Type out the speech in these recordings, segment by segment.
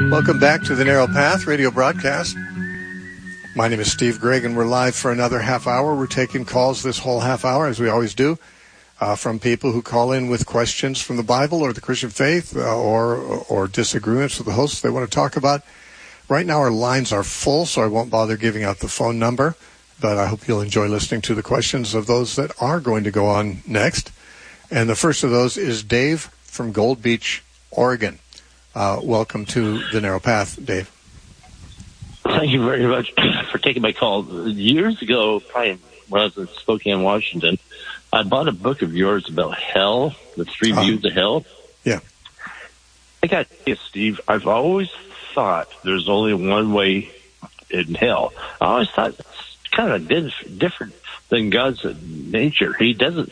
Welcome back to the Narrow Path radio broadcast. My name is Steve Gregg, and we're live for another half hour. We're taking calls this whole half hour, as we always do, from people who call in with questions from the Bible or the Christian faith or disagreements with the hosts they want to talk about. Right now our lines are full, so I won't bother giving out the phone number, but I hope you'll enjoy listening to the questions of those that are going to go on next. And the first of those is Dave from Gold Beach, Oregon. Welcome to the Narrow Path, Dave. Thank you very much for taking my call. Years ago, probably when I was in Spokane, Washington, I bought a book of yours about hell, the three views of hell. Yeah. I got you, Steve. I've always thought there's only one way in hell. I always thought it's kind of different than God's nature. He doesn't.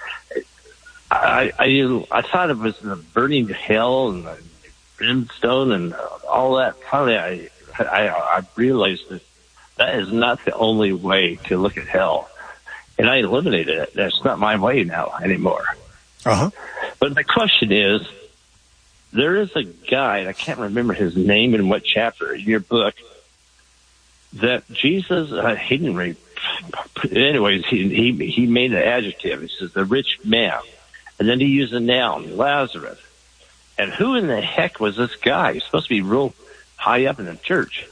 I thought it was the burning hell and the brimstone and all that. Finally, I realized that is not the only way to look at hell. And I eliminated it. That's not my way now anymore. Uh-huh. But the question is, there is a guy, and I can't remember his name in what chapter in your book, that Jesus, he didn't read. Anyways, he made an adjective. He says, the rich man. And then he used a noun, Lazarus. And who in the heck was this guy? He's supposed to be real high up in the church.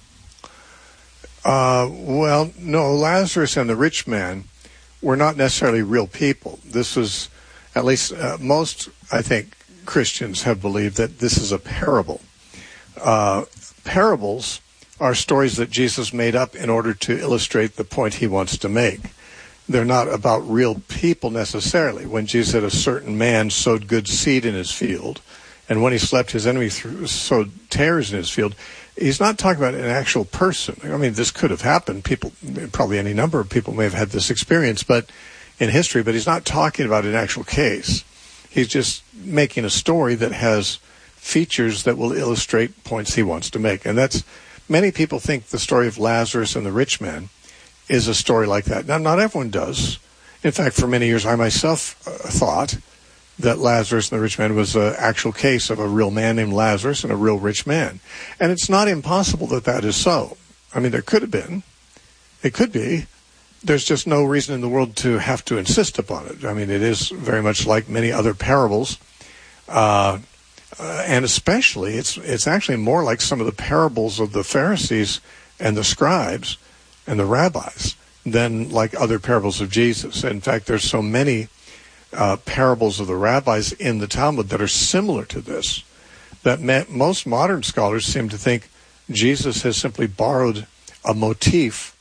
Well, no, Lazarus and the rich man were not necessarily real people. This was, at least most, I think, Christians have believed that this is a parable. Parables are stories that Jesus made up in order to illustrate the point he wants to make. They're not about real people necessarily. When Jesus said a certain man sowed good seed in his field, and when he slept, his enemy sowed tares in his field, he's not talking about an actual person. I mean, this could have happened. People, probably any number of people may have had this experience, but in history, but he's not talking about an actual case. He's just making a story that has features that will illustrate points he wants to make. And that's, many people think the story of Lazarus and the rich man is a story like that. Now, not everyone does. In fact, for many years, I myself thought that Lazarus and the rich man was an actual case of a real man named Lazarus and a real rich man. And it's not impossible that that is so. I mean, there could have been. It could be. There's just no reason in the world to have to insist upon it. I mean, it is very much like many other parables. And especially, it's actually more like some of the parables of the Pharisees and the scribes and the rabbis than like other parables of Jesus. In fact, there's so many parables of the rabbis in the Talmud that are similar to this, that most modern scholars seem to think Jesus has simply borrowed a motif,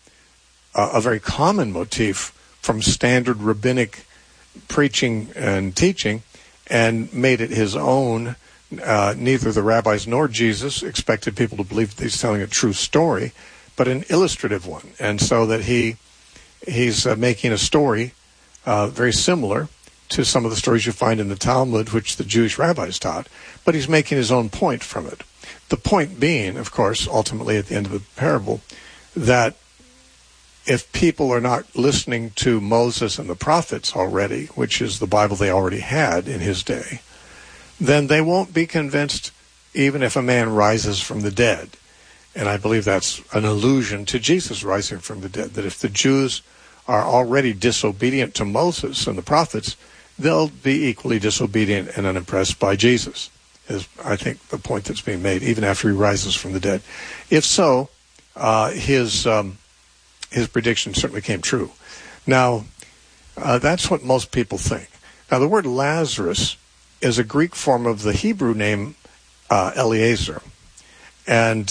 a very common motif from standard rabbinic preaching and teaching, and made it his own. Neither the rabbis nor Jesus expected people to believe that he's telling a true story, but an illustrative one. And so that he's making a story very similar to some of the stories you find in the Talmud, which the Jewish rabbis taught, but he's making his own point from it. The point being, of course, ultimately at the end of the parable, that if people are not listening to Moses and the prophets already, which is the Bible they already had in his day, then they won't be convinced even if a man rises from the dead. And I believe that's an allusion to Jesus rising from the dead, that if the Jews are already disobedient to Moses and the prophets, they'll be equally disobedient and unimpressed by Jesus, is, I think, the point that's being made, even after he rises from the dead. If so, his prediction certainly came true. Now, that's what most people think. Now, the word Lazarus is a Greek form of the Hebrew name Eliezer. And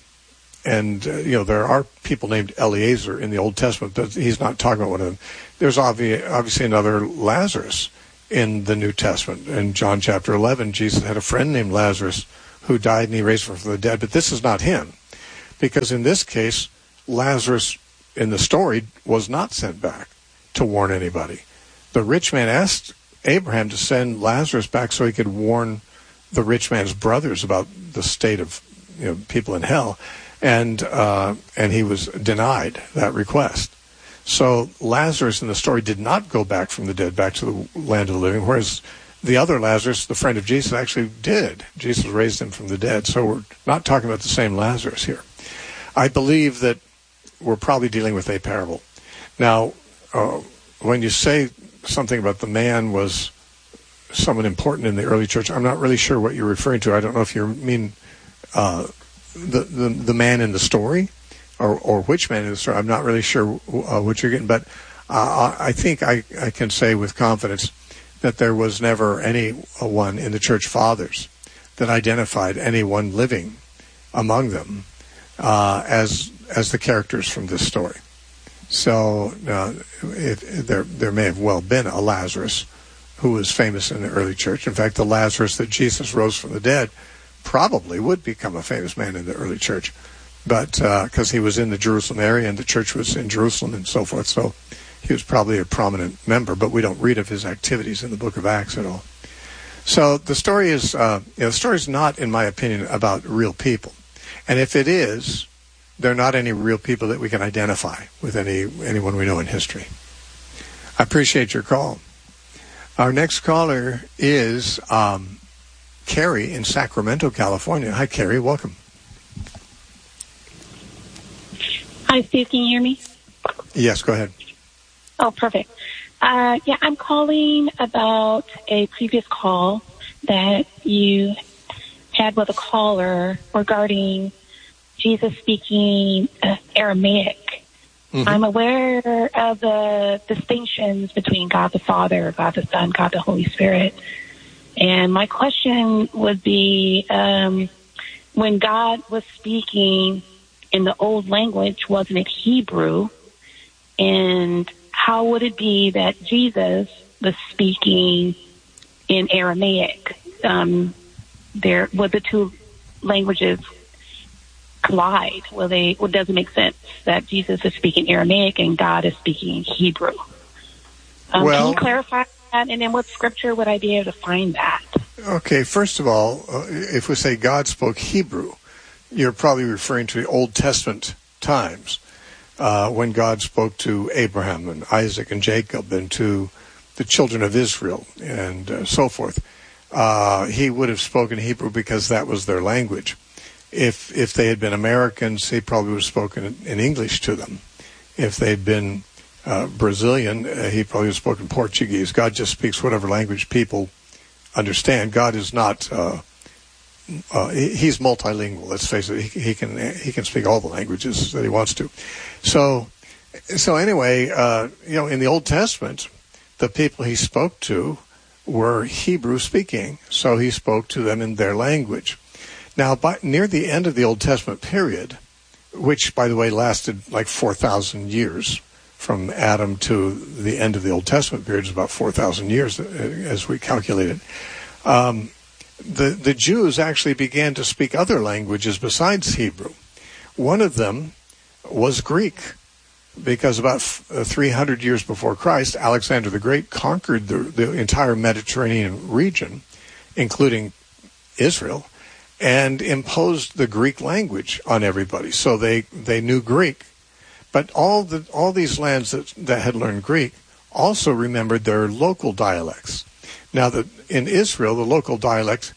there are people named Eliezer in the Old Testament, but he's not talking about one of them. There's obviously another Lazarus in the New Testament. In John chapter 11, Jesus had a friend named Lazarus who died and he raised him from the dead. But this is not him, because in this case, Lazarus in the story was not sent back to warn anybody. The rich man asked Abraham to send Lazarus back so he could warn the rich man's brothers about the state of people in hell. And he was denied that request. So Lazarus in the story did not go back from the dead, back to the land of the living, whereas the other Lazarus, the friend of Jesus, actually did. Jesus raised him from the dead. So we're not talking about the same Lazarus here. I believe that we're probably dealing with a parable. Now, when you say something about the man was someone important in the early church, I'm not really sure what you're referring to. I don't know if you mean the man in the story or which man in the story. I'm not really sure what you're getting, but I think I can say with confidence that there was never anyone in the church fathers that identified anyone living among them as the characters from this story. So there may have well been a Lazarus who was famous in the early church. In fact, the Lazarus that Jesus rose from the dead probably would become a famous man in the early church, but because he was in the Jerusalem area and the church was in Jerusalem and so forth, so he was probably a prominent member, but we don't read of his activities in the book of Acts at all. So the story is, the story is not, in my opinion, about real people. And if it is, there are not any real people that we can identify with anyone we know in history. I appreciate your call. Our next caller is Carrie in Sacramento, California. Hi, Carrie. Welcome. Hi, Steve. Can you hear me? Yes, go ahead. Oh, perfect. I'm calling about a previous call that you had with a caller regarding Jesus speaking Aramaic. Mm-hmm. I'm aware of the distinctions between God the Father, God the Son, God the Holy Spirit. And my question would be, when God was speaking in the old language, wasn't it Hebrew? And how would it be that Jesus was speaking in Aramaic? Would the two languages collide? Does it make sense that Jesus is speaking Aramaic and God is speaking Hebrew? Can you clarify that? And in what scripture would I be able to find that? Okay, first of all, if we say God spoke Hebrew, you're probably referring to the Old Testament times. When God spoke to Abraham and Isaac and Jacob and to the children of Israel and so forth, he would have spoken Hebrew because that was their language. If they had been Americans, he probably would have spoken in English to them. If they'd been Brazilian, he probably would have spoken Portuguese. God just speaks whatever language people understand. God is not... he's multilingual. Let's face it. He can speak all the languages that he wants to. So anyway, in the Old Testament, the people he spoke to were Hebrew speaking. So he spoke to them in their language. Now, near the end of the Old Testament period, which, by the way, lasted like 4,000 years, from Adam to the end of the Old Testament period is about 4,000 years, as we calculated. The Jews actually began to speak other languages besides Hebrew. One of them was Greek, because about 300 years before Christ, Alexander the Great conquered the entire Mediterranean region, including Israel, and imposed the Greek language on everybody. So they knew Greek. But all these lands that had learned Greek also remembered their local dialects. Now, in Israel, the local dialect,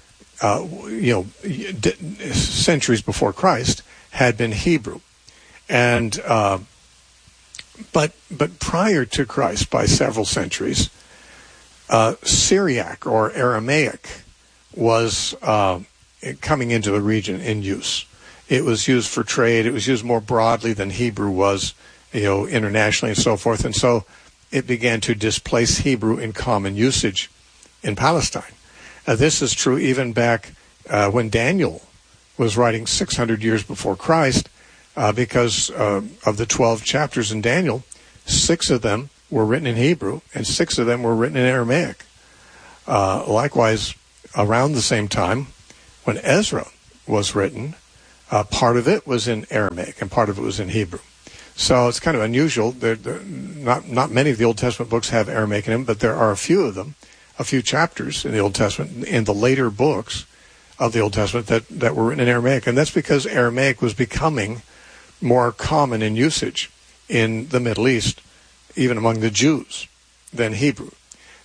centuries before Christ, had been Hebrew, and but prior to Christ, by several centuries, Syriac or Aramaic was coming into the region in use. It was used for trade. It was used more broadly than Hebrew was, internationally and so forth, and so it began to displace Hebrew in common usage in Palestine. This is true even back when Daniel was writing 600 years before Christ, because of the 12 chapters in Daniel, 6 of them were written in Hebrew and 6 of them were written in Aramaic. Likewise, around the same time, when Ezra was written, part of it was in Aramaic and part of it was in Hebrew. So it's kind of unusual. Not many of the Old Testament books have Aramaic in them, but there are a few of them, a few chapters in the Old Testament, in the later books of the Old Testament that were written in Aramaic. And that's because Aramaic was becoming more common in usage in the Middle East, even among the Jews, than Hebrew.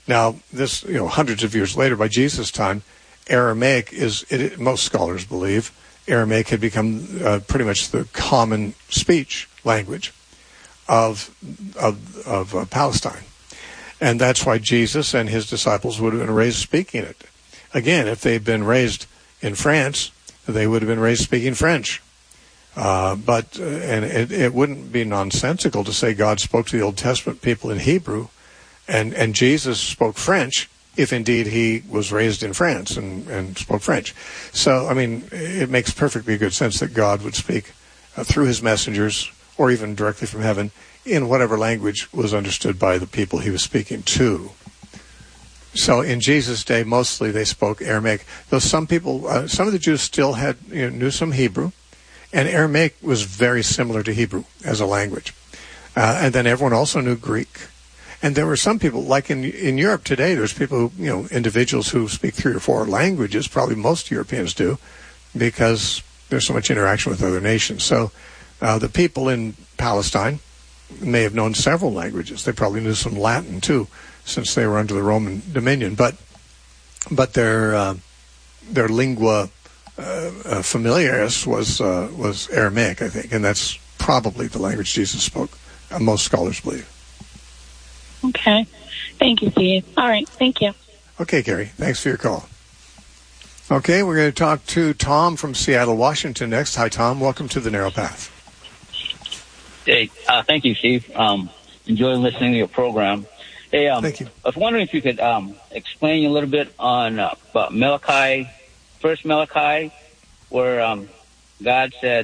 Now, this, hundreds of years later, by Jesus' time, Aramaic most scholars believe, Aramaic had become pretty much the common speech language of Palestine. And that's why Jesus and his disciples would have been raised speaking it. Again, if they'd been raised in France, they would have been raised speaking French. But it wouldn't be nonsensical to say God spoke to the Old Testament people in Hebrew, and Jesus spoke French, if indeed he was raised in France and spoke French. So, it makes perfectly good sense that God would speak through his messengers, or even directly from heaven, in whatever language was understood by the people he was speaking to. So in Jesus' day, mostly they spoke Aramaic, though some people, some of the Jews still knew some Hebrew, and Aramaic was very similar to Hebrew as a language. And then everyone also knew Greek. And there were some people, like in Europe today, there's people who, individuals who speak 3 or 4 languages, probably most Europeans do, because there's so much interaction with other nations. So the people in Palestine may have known several languages. They probably knew some Latin too, since they were under the Roman dominion. But their lingua familiaris was Aramaic, I think, and that's probably the language Jesus spoke. Most scholars believe. Okay. Thank you, Steve. All right. Thank you. Okay, Gary. Thanks for your call. Okay, we're going to talk to Tom from Seattle, Washington next. Hi, Tom. Welcome to The Narrow Path. Hey, thank you, Steve. Enjoying listening to your program. Hey, thank you. I was wondering if you could explain a little bit on about Malachi, first Malachi, where God said,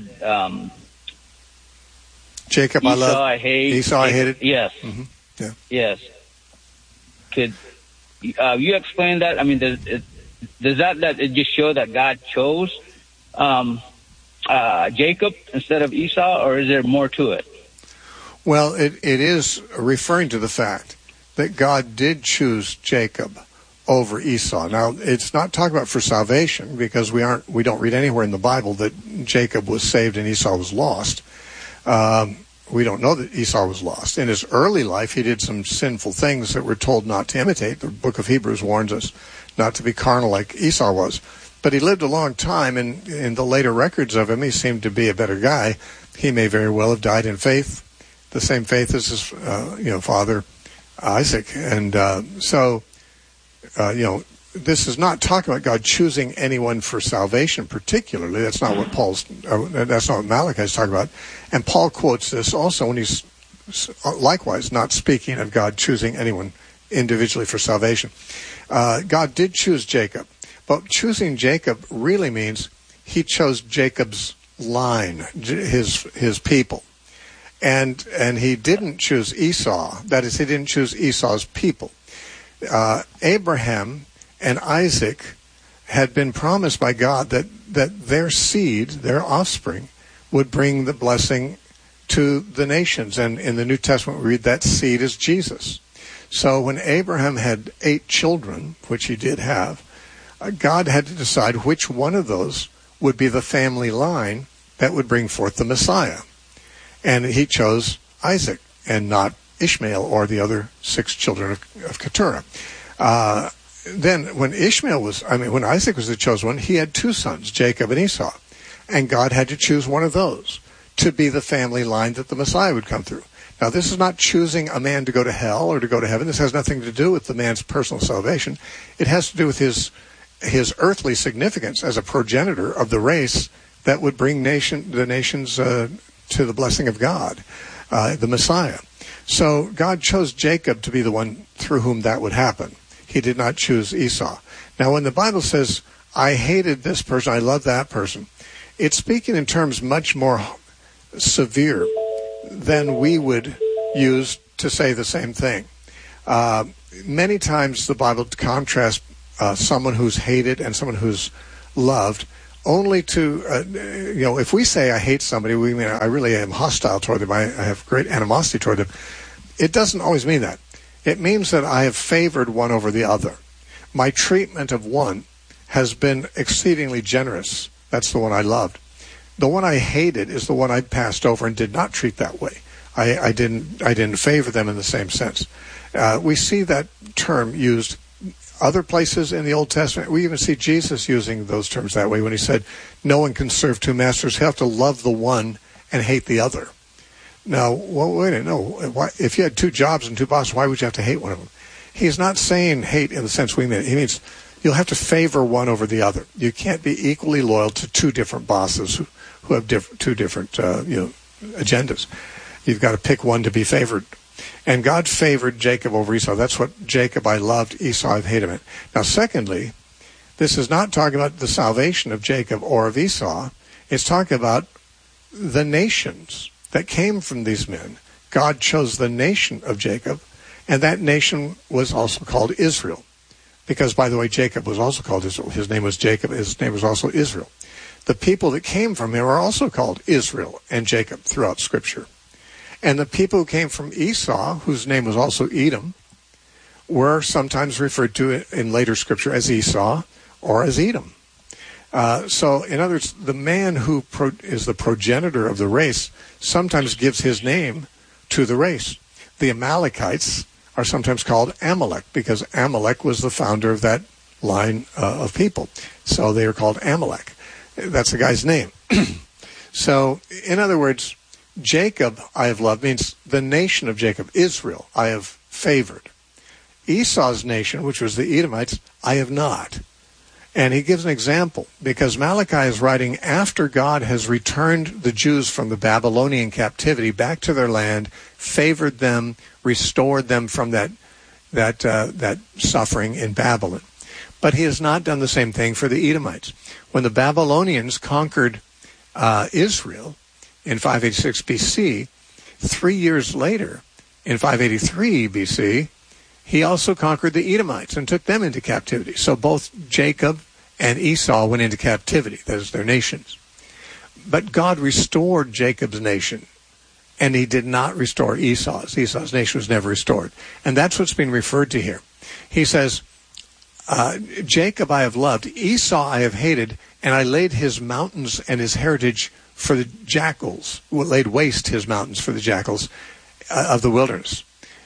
Jacob, Esau, I love. I hate. Esau, I hated. Yes. Mm-hmm. Yeah. Yes. Could you explain that? Does that just show that God chose Jacob instead of Esau, or is there more to it? Well, it is referring to the fact that God did choose Jacob over Esau. Now, it's not talking about for salvation, because we don't read anywhere in the Bible that Jacob was saved and Esau was lost. We don't know that Esau was lost. In his early life, he did some sinful things that we're told not to imitate. The book of Hebrews warns us not to be carnal like Esau was. But he lived a long time, and in the later records of him, he seemed to be a better guy. He may very well have died in faith, the same faith as his father Isaac. And this is not talking about God choosing anyone for salvation particularly. That's not what that's not what Malachi is talking about. And Paul quotes this also when he's likewise not speaking of God choosing anyone individually for salvation. God did choose Jacob, but choosing Jacob really means he chose Jacob's line, his people. And he didn't choose Esau. That is, he didn't choose Esau's people. Abraham and Isaac had been promised by God that their seed, their offspring, would bring the blessing to the nations. And in the New Testament, we read that seed is Jesus. So when Abraham had 8 children, which he did have, God had to decide which one of those would be the family line that would bring forth the Messiah. And he chose Isaac and not Ishmael or the other 6 children of Keturah. Then when when Isaac was the chosen one, he had 2 sons, Jacob and Esau. And God had to choose one of those to be the family line that the Messiah would come through. Now, this is not choosing a man to go to hell or to go to heaven. This has nothing to do with the man's personal salvation. It has to do with his earthly significance as a progenitor of the race that would bring the nations to the blessing of God, the Messiah. So God chose Jacob to be the one through whom that would happen. He did not choose Esau. Now, when the Bible says, I hated this person, I love that person, it's speaking in terms much more severe than we would use to say the same thing. Many times the Bible contrasts someone who's hated and someone who's loved only to, if we say I hate somebody, we mean I really am hostile toward them, I have great animosity toward them. It doesn't always mean that. It means that I have favored one over the other. My treatment of one has been exceedingly generous. That's the one I loved. The one I hated is the one I passed over and did not treat that way. I didn't favor them in the same sense. We see that term used other places in the Old Testament. We even see Jesus using those terms that way when he said, no one can serve two masters. You have to love the one and hate the other. Now, wait a minute, no. If you had two jobs and two bosses, why would you have to hate one of them? He's not saying hate in the sense we mean it. He means you'll have to favor one over the other. You can't be equally loyal to two different bosses who have two different agendas. You've got to pick one to be favored. And God favored Jacob over Esau. That's what Jacob I loved, Esau I've hated him. Now, secondly, this is not talking about the salvation of Jacob or of Esau. It's talking about the nations that came from these men. God chose the nation of Jacob, and that nation was also called Israel. Because, by the way, Jacob was also called Israel. His name was Jacob. His name was also Israel. The people that came from him are also called Israel and Jacob throughout Scripture. And the people who came from Esau, whose name was also Edom, were sometimes referred to in later Scripture as Esau or as Edom. So, in other words, the man who is the progenitor of the race sometimes gives his name to the race. The Amalekites are sometimes called Amalek because Amalek was the founder of that line of people. So they are called Amalek. That's the guy's name. So, in other words, Jacob I have loved means the nation of Jacob, Israel, I have favored. Esau's nation, which was the Edomites, I have not. And he gives an example because Malachi is writing after God has returned the Jews from the Babylonian captivity back to their land, favored them, restored them from that suffering in Babylon. But he has not done the same thing for the Edomites. When the Babylonians conquered Israel in 586 BC, 3 years later, in 583 BC, he also conquered the Edomites and took them into captivity. So both Jacob and Esau went into captivity. That is their nations. But God restored Jacob's nation, and he did not restore Esau's. Esau's nation was never restored. And that's what's being referred to here. He says, Jacob I have loved, Esau I have hated, and I laid his mountains and his heritage for the jackals, laid waste his mountains for the jackals of the wilderness.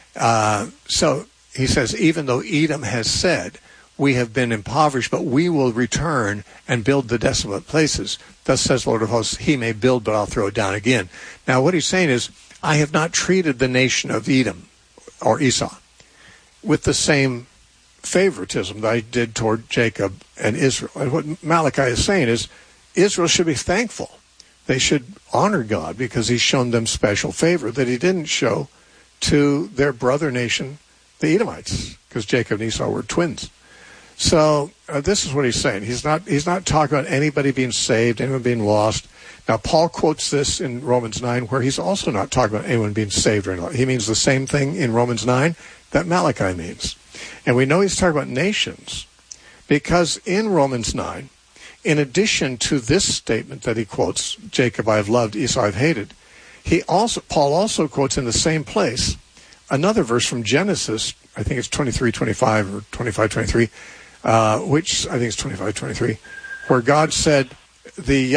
So he says, even though Edom has said, we have been impoverished, but we will return and build the desolate places. Thus says the Lord of hosts, he may build, but I'll throw it down again. Now what he's saying is, I have not treated the nation of Edom or Esau with the same favoritism that I did toward Jacob and Israel. And what Malachi is saying is, Israel should be thankful. They should honor God because he's shown them special favor that he didn't show to their brother nation, the Edomites, because Jacob and Esau were twins. So this is what he's saying. He's not talking about anybody being saved, anyone being lost. Now, Paul quotes this in Romans 9, where he's also not talking about anyone being saved or not. He means the same thing in Romans 9 that Malachi means. And we know he's talking about nations because in Romans 9, in addition to this statement that he quotes, Jacob I have loved, Esau I have hated, Paul also quotes in the same place another verse from Genesis, I think it's 23:25 or 25:23, which I think it's 25:23, where God said, the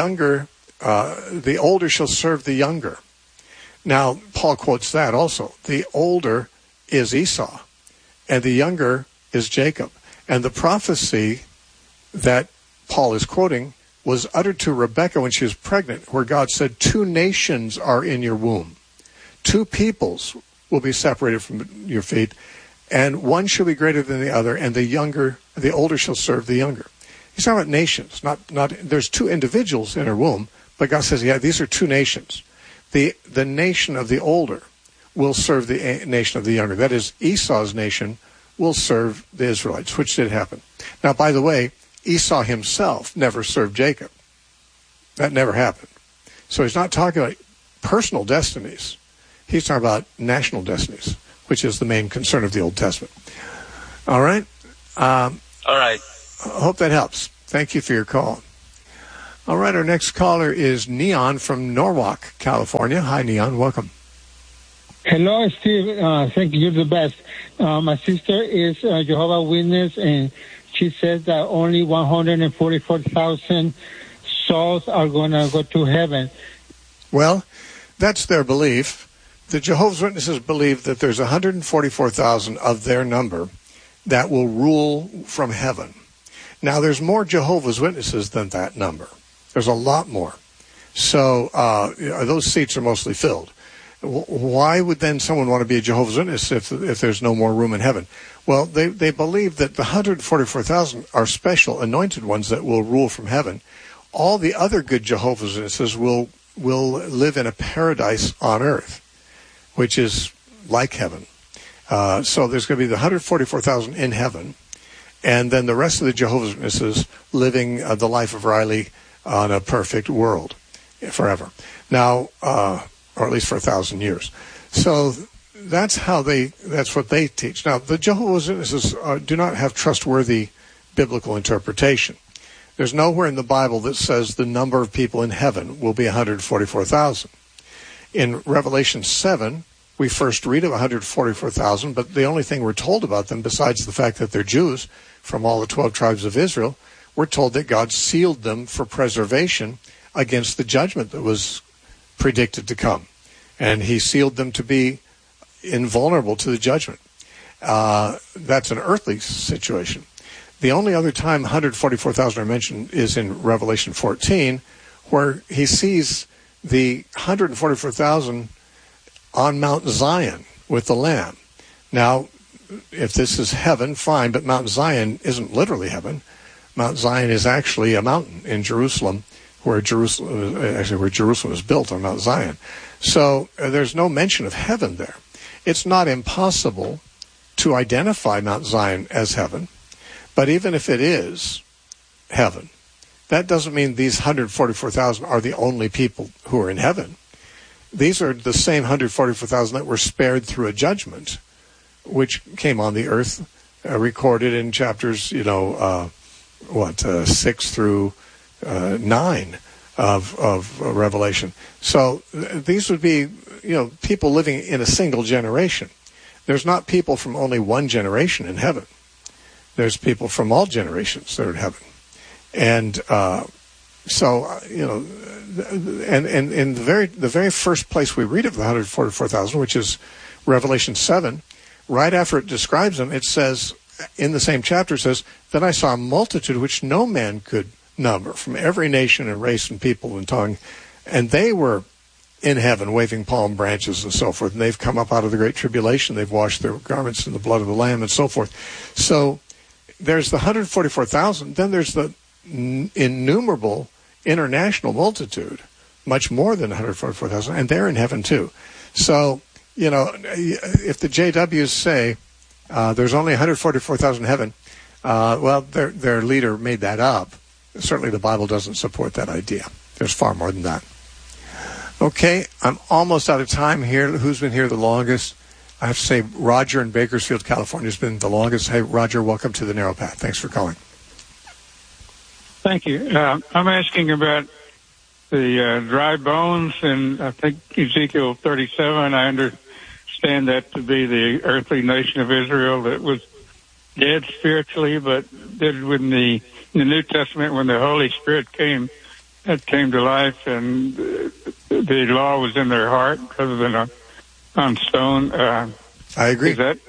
older shall serve the younger. Now, Paul quotes that also. The older is Esau, and the younger is Jacob. And the prophecy that Paul is quoting was uttered to Rebekah when she was pregnant, where God said, 2 nations are in your womb. 2 peoples will be separated from your feet, and one shall be greater than the other, and the older shall serve the younger. He's talking about nations. There's 2 individuals in her womb, but God says, yeah, these are 2 nations. The nation of the older will serve the nation of the younger. That is, Esau's nation will serve the Israelites, which did happen. Now, by the way, Esau himself never served Jacob. That never happened. So he's not talking about personal destinies. He's talking about national destinies, which is the main concern of the Old Testament. All right? All right. I hope that helps. Thank you for your call. All right, our next caller is Neon from Norwalk, California. Hi, Neon. Welcome. Hello, Steve. Thank you. You're the best. My sister is Jehovah's Witness, and she says that only 144,000 souls are going to go to heaven. Well, that's their belief, the Jehovah's Witnesses believe that there's 144,000 of their number that will rule from heaven. Now, there's more Jehovah's Witnesses than that number. There's a lot more. So those seats are mostly filled. Why would then someone want to be a Jehovah's Witness if there's no more room in heaven? Well, they believe that the 144,000 are special anointed ones that will rule from heaven. All the other good Jehovah's Witnesses will live in a paradise on earth, which is like heaven. So there's going to be the 144,000 in heaven, and then the rest of the Jehovah's Witnesses living the life of Riley on a perfect world forever. Now, or at least for 1,000 years. So that's what they teach. Now, the Jehovah's Witnesses do not have trustworthy biblical interpretation. There's nowhere in the Bible that says the number of people in heaven will be 144,000. In Revelation 7, we first read of 144,000, but the only thing we're told about them, besides the fact that they're Jews from all the 12 tribes of Israel, we're told that God sealed them for preservation against the judgment that was predicted to come. And he sealed them to be invulnerable to the judgment. That's an earthly situation. The only other time 144,000 are mentioned is in Revelation 14, where he sees the 144,000 on Mount Zion with the Lamb. Now, if this is heaven, fine, but Mount Zion isn't literally heaven. Mount Zion is actually a mountain in Jerusalem, where Jerusalem is built on Mount Zion. So there's no mention of heaven there. It's not impossible to identify Mount Zion as heaven, but even if it is heaven, that doesn't mean these 144,000 are the only people who are in heaven. These are the same 144,000 that were spared through a judgment, which came on the earth, recorded in chapters, 6 through 9 of Revelation. So these would be, people living in a single generation. There's not people from only one generation in heaven. There's people from all generations that are in heaven. And and in the very first place we read of the 144,000, which is Revelation 7, right after it describes them, it says, in the same chapter, it says, "Then I saw a multitude which no man could number, from every nation and race and people and tongue, and they were in heaven waving palm branches and so forth, and they've come up out of the great tribulation, they've washed their garments in the blood of the Lamb," and so forth. So there's the 144,000, then there's the innumerable international multitude, much more than 144,000, and they're in heaven too. So, if the JWs say there's only 144,000 in heaven, well, their leader made that up. Certainly the Bible doesn't support that idea. There's far more than that. Okay, I'm almost out of time here. Who's been here the longest? I have to say Roger in Bakersfield, California has been the longest. Hey, Roger, welcome to the Narrow Path. Thanks for calling. Thank you. I'm asking about the dry bones, and I think Ezekiel 37, I understand that to be the earthly nation of Israel that was dead spiritually, but did when the New Testament, when the Holy Spirit came to life, and the law was in their heart rather than on stone. I agree. Is that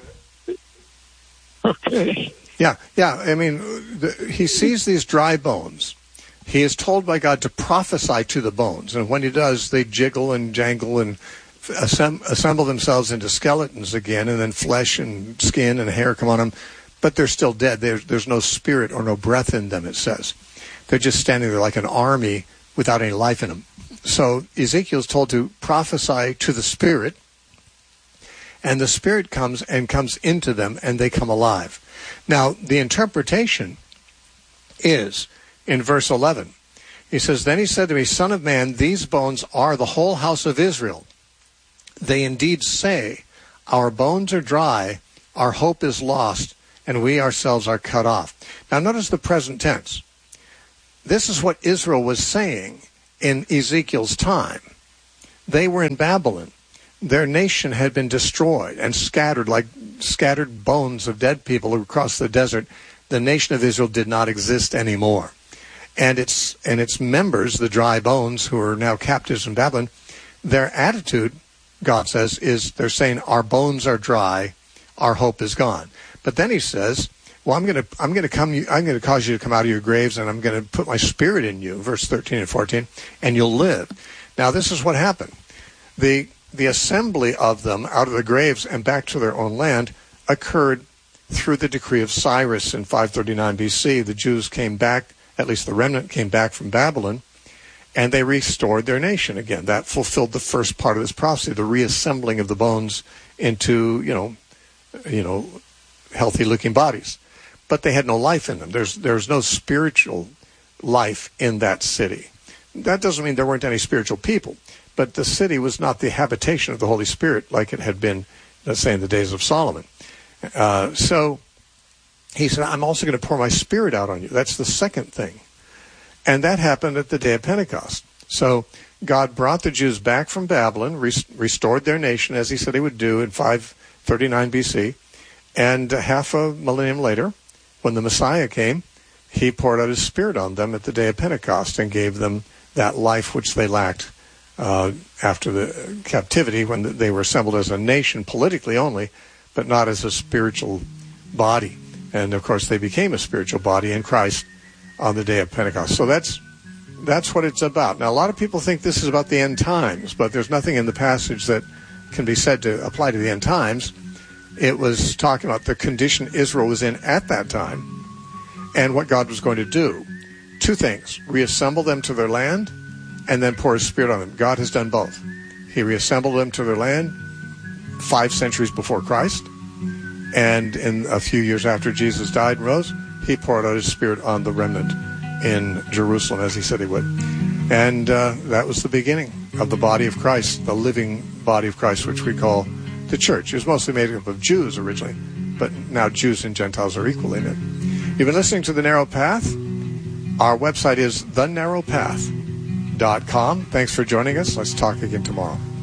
okay? Yeah. I mean, he sees these dry bones. He is told by God to prophesy to the bones, and when he does, they jiggle and jangle and assemble themselves into skeletons again, and then flesh and skin and hair come on them, but they're still dead. There's no spirit or no breath in them, it says. They're just standing there like an army without any life in them. So Ezekiel's told to prophesy to the spirit, and the spirit comes into them, and they come alive. Now, the interpretation is in verse 11. He says, "Then he said to me, Son of man, these bones are the whole house of Israel. They indeed say, our bones are dry, our hope is lost, and we ourselves are cut off." Now, notice the present tense. This is what Israel was saying in Ezekiel's time. They were in Babylon. Their nation had been destroyed and scattered like scattered bones of dead people across the desert. The nation of Israel did not exist anymore. And its members, the dry bones who are now captives in Babylon, their attitude God says, is they're saying our bones are dry, our hope is gone. But then he says, well, I'm going to cause you to come out of your graves, and I'm going to put my spirit in you, verse 13 and 14, and you'll live. Now, this is what happened. The assembly of them out of the graves and back to their own land occurred through the decree of Cyrus in 539 BC. The Jews came back, at least the remnant came back from Babylon, and they restored their nation again. That fulfilled the first part of this prophecy, the reassembling of the bones into, healthy-looking bodies. But they had no life in them. There's no spiritual life in that city. That doesn't mean there weren't any spiritual people, but the city was not the habitation of the Holy Spirit like it had been, let's say, in the days of Solomon. So he said, I'm also going to pour my spirit out on you. That's the second thing. And that happened at the day of Pentecost. So God brought the Jews back from Babylon, restored their nation, as he said he would do in 539 BC. And half a millennium later, when the Messiah came, he poured out his spirit on them at the day of Pentecost and gave them that life which they lacked after the captivity, when they were assembled as a nation politically only, but not as a spiritual body. And, of course, they became a spiritual body in Christ on the day of Pentecost. So that's what it's about. Now, a lot of people think this is about the end times, but there's nothing in the passage that can be said to apply to the end times. It was talking about the condition Israel was in at that time and what God was going to do. Two things: reassemble them to their land and then pour his spirit on them. God has done both. He reassembled them to their land 5 centuries before Christ, and in a few years after Jesus died and rose, he poured out his spirit on the remnant in Jerusalem, as he said he would. And that was the beginning of the body of Christ, the living body of Christ, which we call the church. It was mostly made up of Jews originally, but now Jews and Gentiles are equal in it. You've been listening to The Narrow Path. Our website is thenarrowpath.com. Thanks for joining us. Let's talk again tomorrow.